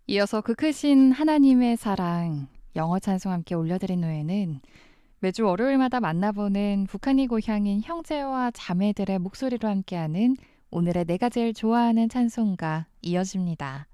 이어서 그 크신 하나님의 사랑 영어 찬송 함께 올려드린 후에는 매주 월요일마다 만나보는 북한이 고향인 형제와 자매들의 목소리로 함께하는 오늘의 내가 제일 좋아하는 찬송가 이어집니다.